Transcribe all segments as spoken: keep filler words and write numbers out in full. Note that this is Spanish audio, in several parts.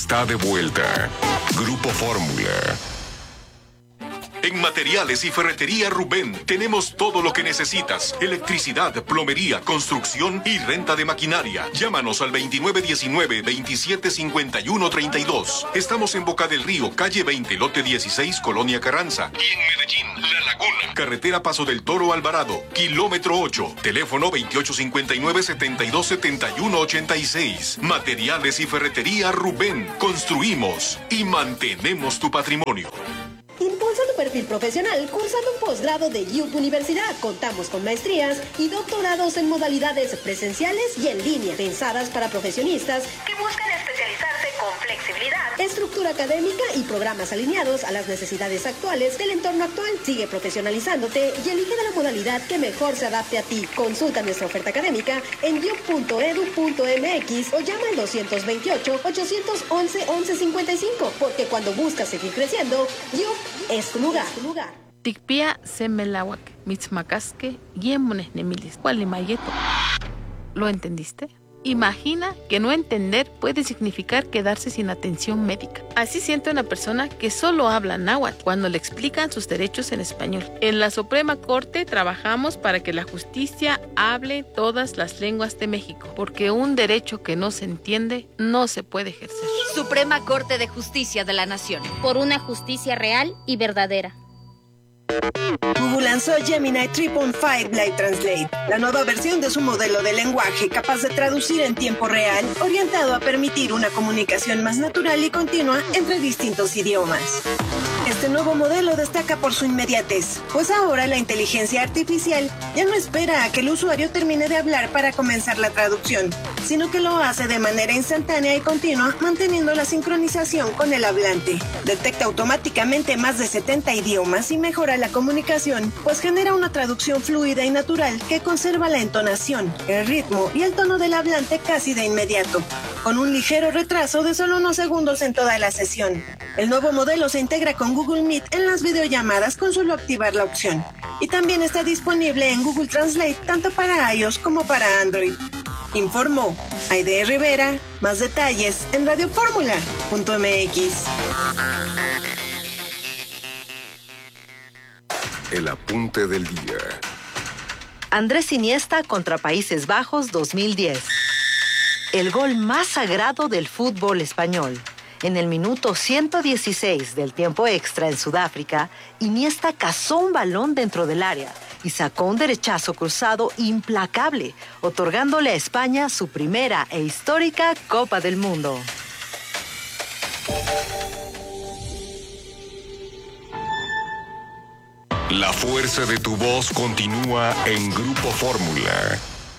está de vuelta. Grupo Fórmula. En Materiales y Ferretería Rubén tenemos todo lo que necesitas. Electricidad, plomería, construcción y renta de maquinaria. Llámanos al veintinueve diecinueve, veintisiete cincuenta y uno treinta y dos. Estamos en Boca del Río, calle veinte, lote dieciséis, Colonia Carranza. Y en Medellín, La Laguna. Carretera Paso del Toro Alvarado, kilómetro ocho. Teléfono veintiocho cincuenta y nueve, setenta y dos setenta y uno ochenta y seis. Materiales y Ferretería Rubén. Construimos y mantenemos tu patrimonio. Impulsa tu perfil profesional cursando un posgrado de U P Universidad. Contamos con maestrías y doctorados en modalidades presenciales y en línea, pensadas para profesionistas que buscan especializarse con flexibilidad, estructura académica y programas alineados a las necesidades actuales del entorno actual. Sigue profesionalizándote y elige de la modalidad que mejor se adapte a ti. Consulta nuestra oferta académica en u p punto e d u punto m x o llama al doscientos veintiocho, ochocientos once, once cincuenta y cinco, porque cuando buscas seguir creciendo, U P es tu lugar. Tu lugar. Tikpia semelawak, mitzmacasque, yemones nemilis, gualimayeto. ¿Lo entendiste? Imagina que no entender puede significar quedarse sin atención médica. Así siente una persona que solo habla náhuatl cuando le explican sus derechos en español. En la Suprema Corte trabajamos para que la justicia hable todas las lenguas de México, porque un derecho que no se entiende no se puede ejercer. Suprema Corte de Justicia de la Nación. Por una justicia real y verdadera. Google lanzó Gemini tres punto cinco Live Translate, la nueva versión de su modelo de lenguaje capaz de traducir en tiempo real, orientado a permitir una comunicación más natural y continua entre distintos idiomas. Este nuevo modelo destaca por su inmediatez, pues ahora la inteligencia artificial ya no espera a que el usuario termine de hablar para comenzar la traducción, sino que lo hace de manera instantánea y continua, manteniendo la sincronización con el hablante. Detecta automáticamente más de setenta idiomas y mejora la comunicación, pues genera una traducción fluida y natural que conserva la entonación, el ritmo y el tono del hablante casi de inmediato, con un ligero retraso de solo unos segundos en toda la sesión. El nuevo modelo se integra con Google Meet en las videollamadas con solo activar la opción, y también está disponible en Google Translate tanto para iOS como para Android. Informó Aide Rivera. Más detalles en radio fórmula punto m x. El apunte del día. Andrés Iniesta contra Países Bajos dos mil diez. El gol más sagrado del fútbol español. En el minuto ciento dieciséis del tiempo extra en Sudáfrica, Iniesta cazó un balón dentro del área y sacó un derechazo cruzado implacable, otorgándole a España su primera e histórica Copa del Mundo. La fuerza de tu voz continúa en Grupo Fórmula.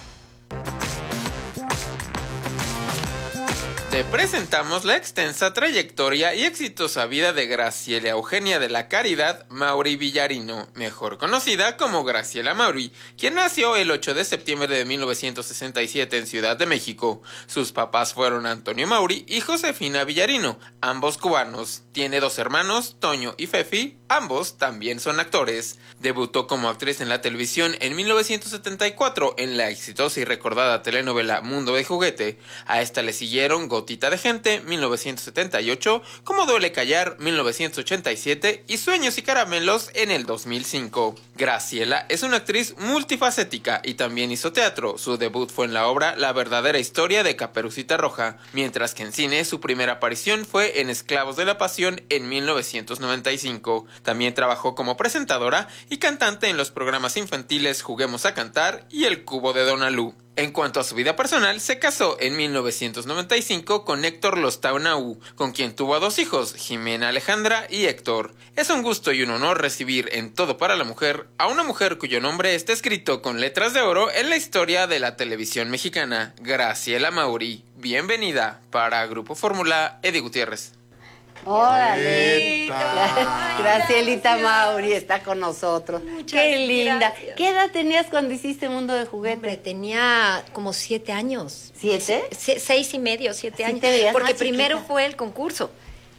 Te presentamos la extensa trayectoria y exitosa vida de Graciela Eugenia de la Caridad Mauri Villarino, mejor conocida como Graciela Mauri, quien nació el ocho de septiembre de mil novecientos sesenta y siete en Ciudad de México. Sus papás fueron Antonio Mauri y Josefina Villarino, ambos cubanos. Tiene dos hermanos, Toño y Fefi, ambos también son actores. Debutó como actriz en la televisión en mil novecientos setenta y cuatro en la exitosa y recordada telenovela Mundo de Juguete. A esta le siguieron Gotita de Gente, mil novecientos setenta y ocho, Cómo Duele Callar, mil novecientos ochenta y siete y Sueños y Caramelos en el dos mil cinco. Graciela es una actriz multifacética y también hizo teatro. Su debut fue en la obra La verdadera historia de Caperucita Roja, mientras que en cine su primera aparición fue en Esclavos de la Pasión en mil novecientos noventa y cinco. También trabajó como presentadora y cantante en los programas infantiles Juguemos a Cantar y El Cubo de Donalú. En cuanto a su vida personal, se casó en mil novecientos noventa y cinco con Héctor Lostau-Naú, con quien tuvo a dos hijos, Jimena Alejandra y Héctor. Es un gusto y un honor recibir en Todo para la Mujer a una mujer cuyo nombre está escrito con letras de oro en la historia de la televisión mexicana, Graciela Mauri. Bienvenida. Para Grupo Fórmula, Eddie Gutiérrez. ¡Órale! Gracielita Mauri está con nosotros. Muchas ¡Qué linda! Gracias. ¿Qué edad tenías cuando hiciste Mundo de Juguete? Hombre, tenía como siete años. ¿Siete? Se, seis y medio, siete ¿Sí años. te veías Porque más primero chiquita? fue el concurso.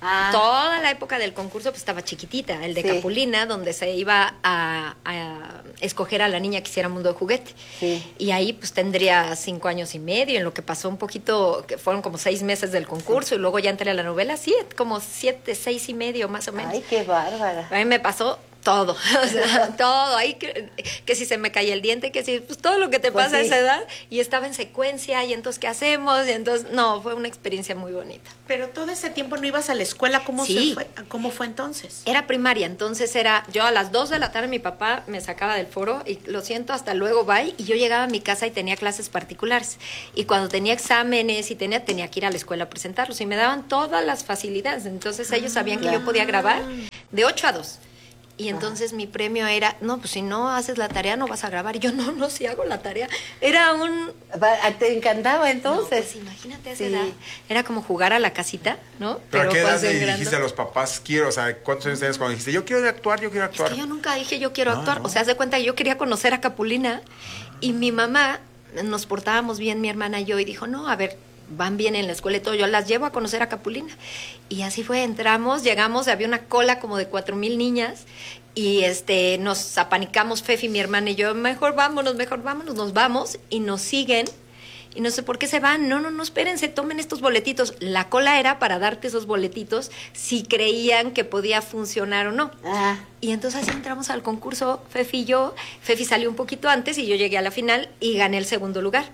Ah. Toda la época del concurso pues estaba chiquitita, el de sí. Capulina, donde se iba a, a escoger a la niña que hiciera Mundo de Juguete. Sí. Y ahí pues tendría cinco años y medio, en lo que pasó un poquito, que fueron como seis meses del concurso, sí. Y luego ya entré a la novela, sí, como siete, seis y medio más o menos. Ay, qué bárbara. A mí me pasó todo, o sea, todo, ahí que, que si se me caía el diente, que si, pues todo lo que te pues pasa sí. a esa edad, y estaba en secuencia, y entonces, ¿qué hacemos? Y entonces, no, fue una experiencia muy bonita. Pero todo ese tiempo no ibas a la escuela, ¿cómo, sí. se fue? ¿Cómo fue entonces? Era primaria, entonces era, yo a las dos de la tarde mi papá me sacaba del foro, y lo siento, hasta luego, bye, y yo llegaba a mi casa y tenía clases particulares, y cuando tenía exámenes y tenía, tenía que ir a la escuela a presentarlos, y me daban todas las facilidades, entonces ellos sabían que yo podía grabar de ocho a dos. Y entonces mi premio era, no, pues si no haces la tarea no vas a grabar. Y yo, no, no, si hago la tarea. Era un... ¿Te encantaba entonces? No, pues imagínate a esa sí. edad. Era como jugar a la casita, ¿no? ¿Pero, ¿Pero a qué edad le dijiste a los papás, quiero, o sea, cuántos años tenías cuando dijiste, yo quiero actuar, yo quiero actuar? Es que yo nunca dije, yo quiero no, actuar. No. O sea, haz de cuenta que yo quería conocer a Capulina. Y mi mamá, nos portábamos bien, mi hermana y yo, y dijo, no, a ver, van bien en la escuela y todo, yo las llevo a conocer a Capulina. Y así fue, entramos, llegamos, había una cola como de cuatro mil niñas, y este nos apanicamos, Fefi, mi hermana y yo, mejor vámonos, mejor vámonos, nos vamos, y nos siguen, y no sé por qué se van, no, no, no, espérense, tomen estos boletitos. La cola era para darte esos boletitos si creían que podía funcionar o no. Ah. Y entonces así entramos al concurso, Fefi y yo, Fefi salió un poquito antes, y yo llegué a la final, y gané el segundo lugar.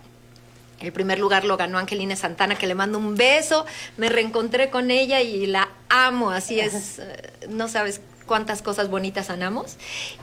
El primer lugar lo ganó Angelina Santana, que le mando un beso. Me reencontré con ella y la amo. Así es, no sabes cuántas cosas bonitas sanamos.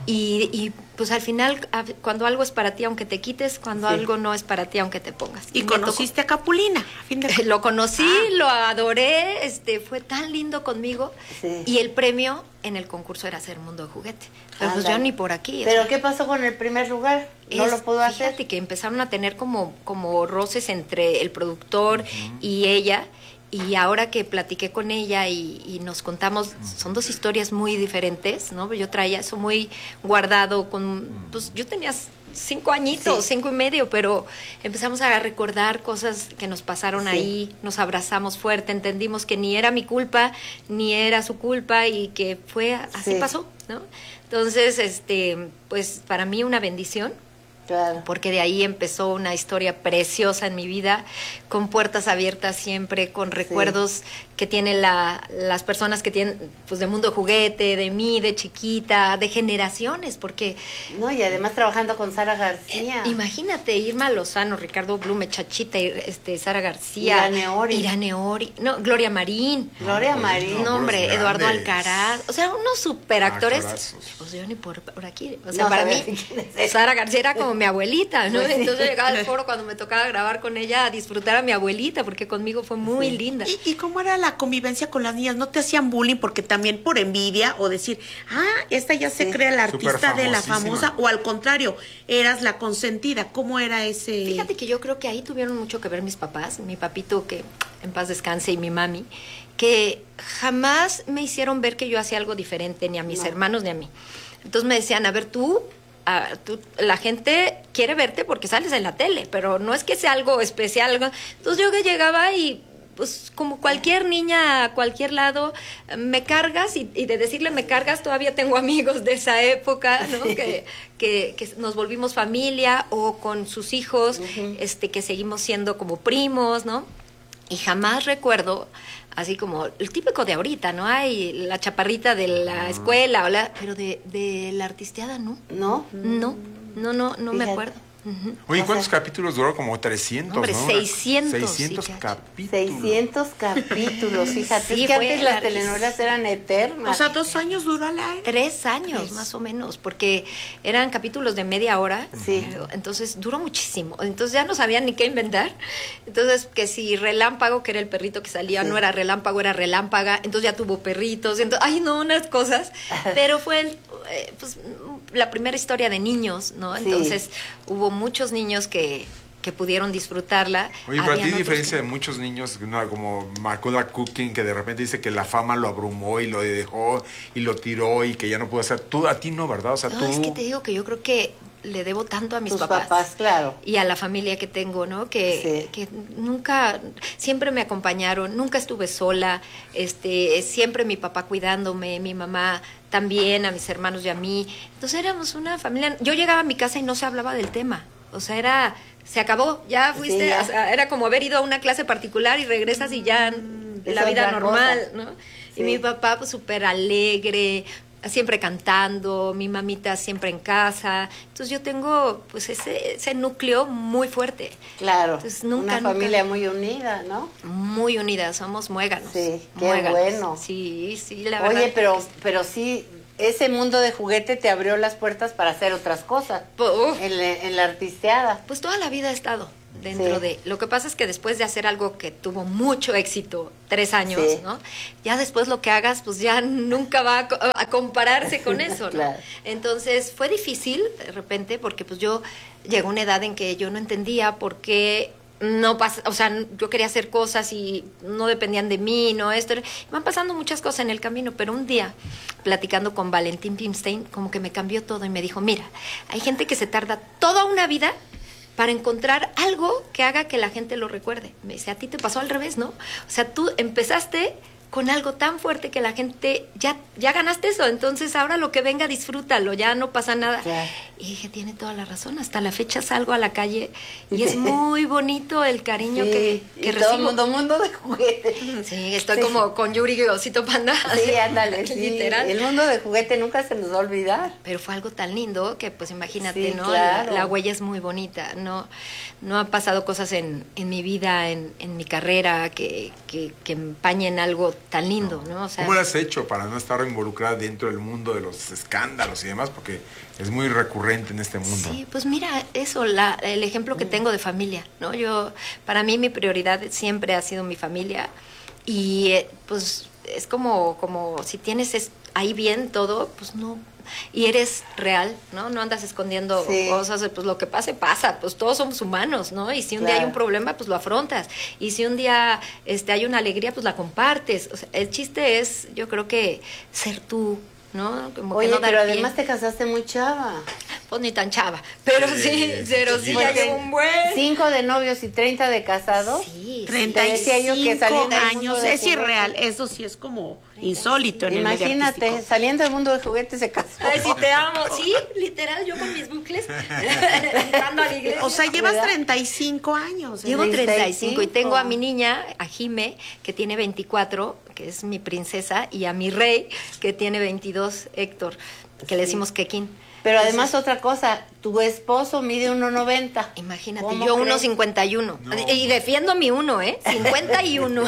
Y, y pues al final, cuando algo es para ti, aunque te quites, cuando sí. algo no es para ti, aunque te pongas. ¿Y, y conociste a Capulina? A fin de... Lo conocí, ah. lo adoré, este, fue tan lindo conmigo. Sí. Y el premio en el concurso era hacer Mundo de Juguete. Pero pues yo ni por aquí. ¿Pero o sea, qué pasó con el primer lugar? ¿No es, lo pudo hacer? Fíjate que empezaron a tener como, como roces entre el productor uh-huh. y ella. Y ahora que platiqué con ella y, y nos contamos, son dos historias muy diferentes, ¿no? Yo traía eso muy guardado con, pues yo tenía cinco añitos, sí. cinco y medio, pero empezamos a recordar cosas que nos pasaron sí. ahí, nos abrazamos fuerte, entendimos que ni era mi culpa, ni era su culpa, y que fue, así sí. pasó, ¿no? Entonces, este, pues para mí una bendición. Claro. Porque de ahí empezó una historia preciosa en mi vida, con puertas abiertas siempre, con recuerdos sí. que tienen la, las personas que tienen, pues, de Mundo Juguete, de mí, de chiquita, de generaciones, porque... No, y además trabajando con Sara García. Eh, imagínate, Irma Lozano, Ricardo Blume, Chachita, este, Sara García. Irane Ori. Irane Ori, no, Gloria Marín. Gloria no, Marín. No, hombre, grandes. Eduardo Alcaraz. O sea, unos superactores. Pues yo ni por, por aquí. O sea, no, para mí, Sara García era como mi abuelita, ¿no? Pues sí. Entonces llegaba al foro cuando me tocaba grabar con ella a disfrutar a mi abuelita, porque conmigo fue muy sí. linda. ¿Y, ¿Y cómo era la convivencia con las niñas? ¿No te hacían bullying porque también por envidia o decir, ah, esta ya se sí. cree la artista de la famosa, o al contrario, eras la consentida? ¿Cómo era ese...? Fíjate que yo creo que ahí tuvieron mucho que ver mis papás, mi papito, que en paz descanse, y mi mami, que jamás me hicieron ver que yo hacía algo diferente, ni a mis no. hermanos ni a mí. Entonces me decían, a ver, tú... Uh, tú, la gente quiere verte porque sales en la tele, pero no es que sea algo especial. Entonces yo que llegaba y, pues, como cualquier niña a cualquier lado, me cargas, y, y de decirle me cargas, todavía tengo amigos de esa época, ¿no? que, que, que nos volvimos familia, o con sus hijos, uh-huh. este, que seguimos siendo como primos, ¿no? Y jamás recuerdo, así como el típico de ahorita, ¿no? Hay la chaparrita de la escuela, o la, pero de, de la artisteada, ¿no? ¿No? No, no, no, no me acuerdo. Uh-huh. Oye, ¿cuántos o sea, capítulos duró? Como trescientos, hombre, ¿no? seiscientos. seiscientos sí, capítulos. seiscientos capítulos, fíjate. Sí, es que antes las telenovelas eran eternas. O sea, dos años duró la... Tres años, Tres. más o menos, porque eran capítulos de media hora. Sí. Entonces, duró muchísimo. Entonces, ya no sabían ni qué inventar. Entonces, que si Relámpago, que era el perrito que salía, sí. no era Relámpago, era Relámpaga. Entonces, ya tuvo perritos. Entonces, ay, no, unas cosas. Pero fue, el, eh, pues, la primera historia de niños, ¿no? Entonces, sí. hubo muchos niños que, que pudieron disfrutarla. Oye, pero a ti, diferencia que... de muchos niños, ¿no? Como Macaulay Culkin, que de repente dice que la fama lo abrumó y lo dejó y lo tiró y que ya no pudo hacer. Tú, a ti no, ¿verdad? O sea, no, tú... es que te digo que yo creo que le debo tanto a mis Tus papás. papás, claro. Y a la familia que tengo, ¿no? Que, sí. que nunca, siempre me acompañaron, nunca estuve sola, este, siempre mi papá cuidándome, mi mamá también, a mis hermanos y a mí. Entonces éramos una familia. Yo llegaba a mi casa y no se hablaba del tema. O sea, era, se acabó, ya fuiste, sí, ya. O sea, era como haber ido a una clase particular y regresas y ya mm, la vida normal, cosa. ¿no? Sí. Y mi papá, pues, súper alegre, siempre cantando, mi mamita siempre en casa. Entonces yo tengo pues ese, ese núcleo muy fuerte. Claro, Entonces, nunca, una nunca, familia muy unida, ¿no? Muy unida, somos muéganos. Sí, qué muéganos. bueno. Sí, sí, la verdad. Oye, pero, pero sí, ese mundo de juguete te abrió las puertas para hacer otras cosas. Uh, en, la, en la artisteada. Pues toda la vida he estado dentro sí. de... Lo que pasa es que después de hacer algo que tuvo mucho éxito, tres años, sí. ¿no? Ya después lo que hagas, pues ya nunca va a, a compararse con eso, ¿no? Claro. Entonces fue difícil de repente porque pues yo llegó una edad en que yo no entendía por qué no pasa, o sea, yo quería hacer cosas y no dependían de mí, no esto. Van pasando muchas cosas en el camino, pero un día, platicando con Valentín Pimstein, como que me cambió todo y me dijo, mira, hay gente que se tarda toda una vida para encontrar algo que haga que la gente lo recuerde. Me dice, a ti te pasó al revés, ¿no? O sea, tú empezaste con algo tan fuerte que la gente, ya, ya ganaste eso, entonces ahora lo que venga, disfrútalo, ya no pasa nada. Claro. Y dije, tiene toda la razón, hasta la fecha salgo a la calle y es muy bonito el cariño sí, que, que y recibo. Todo el mundo, mundo de juguete. Sí, estoy sí. como con Yuri y Osito Panda. Sí, ándale, sí. Literal. El mundo de juguete nunca se nos va a olvidar. Pero fue algo tan lindo que, pues, imagínate, sí, ¿no? Claro. La, la huella es muy bonita, ¿no? No han pasado cosas en, en mi vida, en, en mi carrera, que, que, que empañen algo tan lindo, ¿no? O sea, ¿cómo lo has hecho para no estar involucrada dentro del mundo de los escándalos y demás? Porque es muy recurrente en este mundo. Sí, pues mira, eso, la, el ejemplo que tengo de familia, ¿no? Yo, para mí mi prioridad siempre ha sido mi familia y eh, pues es como, como si tienes es, ahí bien todo, pues no, y eres real, ¿no? No andas escondiendo sí. cosas, pues lo que pase, pasa, pues todos somos humanos, ¿no? Y si un claro. día hay un problema, pues lo afrontas, y si un día este, hay una alegría, pues la compartes. O sea, el chiste es, yo creo que ser tú, ¿no? Como Oye, que no dar pero pie. Además te casaste muy chava. Pues ni tan chava, pero sí, sí pero sí, ya llevo un buen... ¿Cinco de novios y treinta de casados? Sí, treinta y cinco años, es irreal, eso sí es como insólito en Imagínate, el medio saliendo del mundo de juguetes se casó. Ay, si te amo, sí, literal, yo con mis bucles, entrando a la iglesia. O sea, llevas ¿verdad? treinta y cinco años. Llevo treinta y cinco y tengo a mi niña, a Jime, que tiene veinticuatro, que es mi princesa, y a mi rey, que tiene veintidós, Héctor, que le decimos Kekin. Pero además otra cosa, tu esposo mide uno noventa. Imagínate, yo uno cincuenta y uno. No. Y defiendo mi uno, ¿eh? cincuenta y uno.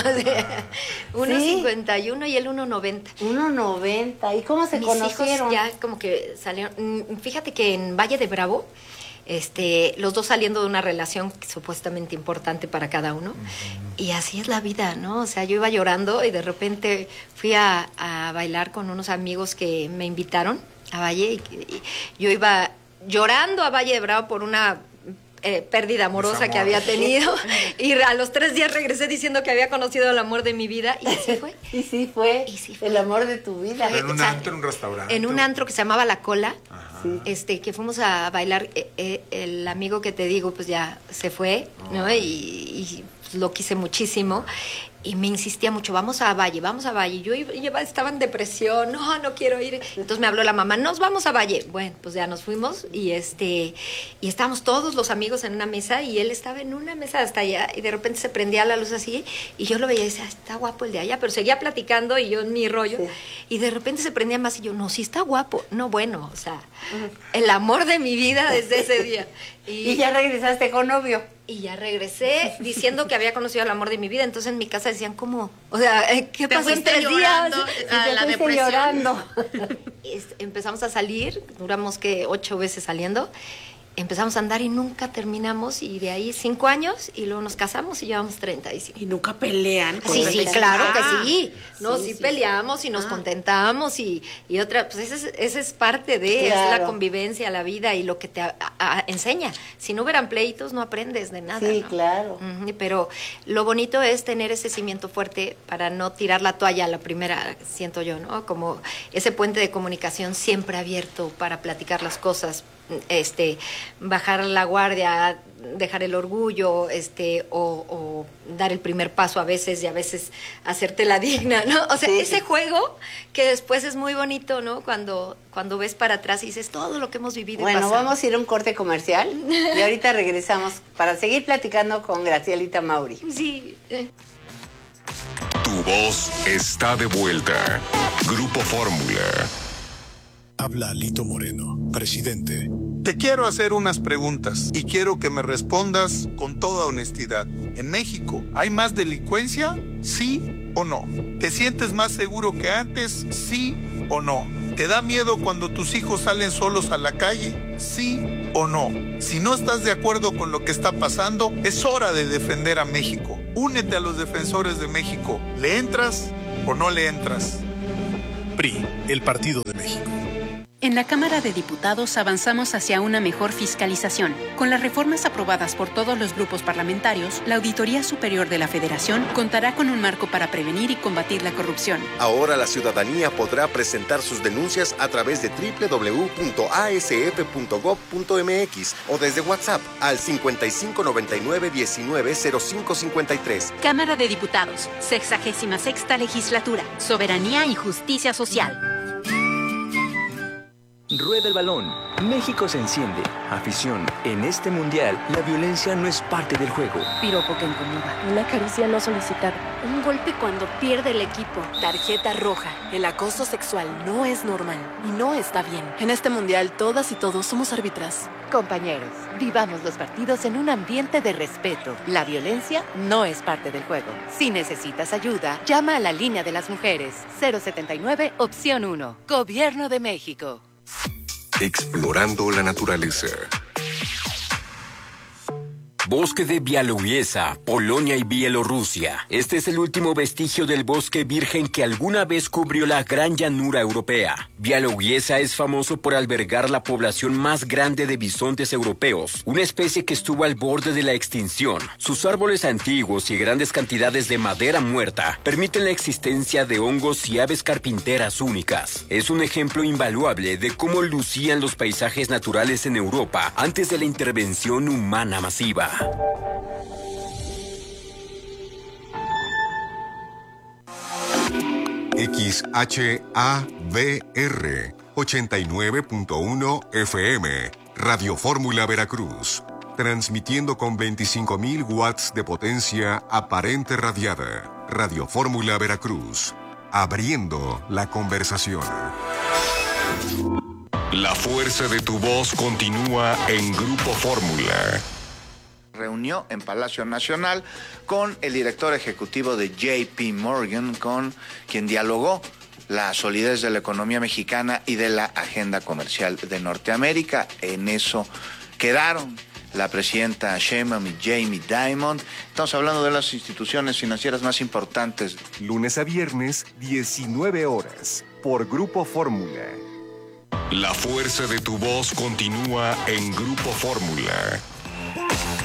uno cincuenta y uno y él uno noventa. uno noventa. ¿Y cómo se Mis conocieron? Hijos ya como que salieron. Fíjate que en Valle de Bravo, este, los dos saliendo de una relación supuestamente importante para cada uno. Uh-huh. Y así es la vida, ¿no? O sea, yo iba llorando y de repente fui a, a bailar con unos amigos que me invitaron a Valle, y, y yo iba llorando a Valle de Bravo por una eh, pérdida amorosa Desamor. que había tenido, y a los tres días regresé diciendo que había conocido el amor de mi vida, y así fue. Y sí fue, y sí fue. El amor de tu vida. Pero en un antro, en un restaurante. En un antro que se llamaba La Cola, sí. este, que fuimos a bailar, eh, eh, el amigo que te digo, pues ya se fue, ¿no? Oh. Y, y lo quise muchísimo. Y me insistía mucho, vamos a Valle, vamos a Valle. Yo iba, estaba en depresión, no, no quiero ir. Entonces me habló la mamá, nos vamos a Valle. Bueno, pues ya nos fuimos y este y estábamos todos los amigos en una mesa y él estaba en una mesa hasta allá y de repente se prendía la luz así y yo lo veía y decía, está guapo el de allá, pero seguía platicando y yo en mi rollo. Sí. Y de repente se prendía más y yo, no, sí está guapo. No, bueno, o sea, uh-huh. el amor de mi vida desde ese día. Y, y ya regresaste con novio. Y ya regresé diciendo que había conocido el amor de mi vida. Entonces en mi casa decían, ¿cómo? O sea, ¿qué pasó en tres días? A la depresión. Llorando. Empezamos a salir, duramos que ocho veces saliendo. Empezamos a andar y nunca terminamos, y de ahí cinco años y luego nos casamos y llevamos treinta y cinco. ¿Y nunca pelean? Sí, sí, claro ah, que sí. No, sí, sí, sí peleamos y nos ah. contentamos y, y otra, pues esa es, esa es parte de, claro. es la convivencia, la vida y lo que te a, a, enseña. Si no hubieran pleitos, no aprendes de nada. Sí, ¿no? claro. Uh-huh, pero lo bonito es tener ese cimiento fuerte para no tirar la toalla a la primera, siento yo, ¿no? Como ese puente de comunicación siempre abierto para platicar las cosas. este, bajar la guardia, dejar el orgullo, este, o, o dar el primer paso a veces y a veces hacerte la digna, ¿no? O sea, sí. Ese juego que después es muy bonito, ¿no? Cuando, cuando ves para atrás y dices todo lo que hemos vivido. Bueno, y pasado. Vamos a ir a un corte comercial y ahorita regresamos para seguir platicando con Gracielita Mauri. Sí. Tu voz está de vuelta. Grupo Fórmula. Habla Lito Moreno, presidente. Te quiero hacer unas preguntas y quiero que me respondas con toda honestidad. ¿En México hay más delincuencia? ¿Sí o no? ¿Te sientes más seguro que antes? ¿Sí o no? ¿Te da miedo cuando tus hijos salen solos a la calle? ¿Sí o no? Si no estás de acuerdo con lo que está pasando, es hora de defender a México. Únete a los defensores de México. ¿Le entras o no le entras? P R I, el Partido de México. En la Cámara de Diputados avanzamos hacia una mejor fiscalización. Con las reformas aprobadas por todos los grupos parlamentarios, la Auditoría Superior de la Federación contará con un marco para prevenir y combatir la corrupción. Ahora la ciudadanía podrá presentar sus denuncias a través de doble u doble u doble u punto a s f punto gob punto m x o desde WhatsApp al cincuenta y cinco noventa y nueve diecinueve cero cinco cincuenta y tres. Cámara de Diputados, sexagésima sexta legislatura, soberanía y justicia social. Rueda el balón. México se enciende. Afición. En este mundial, la violencia no es parte del juego. Piropo que incomoda. Una caricia no solicitada. Un golpe cuando pierde el equipo. Tarjeta roja. El acoso sexual no es normal y no está bien. En este mundial, todas y todos somos árbitras. Compañeros, vivamos los partidos en un ambiente de respeto. La violencia no es parte del juego. Si necesitas ayuda, llama a la línea de las mujeres. cero setenta y nueve, opción uno. Gobierno de México. Explorando la naturaleza. Bosque de Białowieża, Polonia y Bielorrusia. Este es el último vestigio del bosque virgen que alguna vez cubrió la gran llanura europea. Białowieża es famoso por albergar la población más grande de bisontes europeos, una especie que estuvo al borde de la extinción. Sus árboles antiguos y grandes cantidades de madera muerta permiten la existencia de hongos y aves carpinteras únicas. Es un ejemplo invaluable de cómo lucían los paisajes naturales en Europa antes de la intervención humana masiva. X H A V R ochenta y nueve punto uno F M, Radio Fórmula Veracruz, transmitiendo con veinticinco mil watts de potencia aparente radiada. Radio Fórmula Veracruz, abriendo la conversación. La fuerza de tu voz continúa en Grupo Fórmula. Reunió en Palacio Nacional con el director ejecutivo de J P Morgan, con quien dialogó la solidez de la economía mexicana y de la agenda comercial de Norteamérica. En eso quedaron la presidenta Sheinbaum y Jamie Dimon. Estamos hablando de las instituciones financieras más importantes. Lunes a viernes, diecinueve horas, por Grupo Fórmula. La fuerza de tu voz continúa en Grupo Fórmula.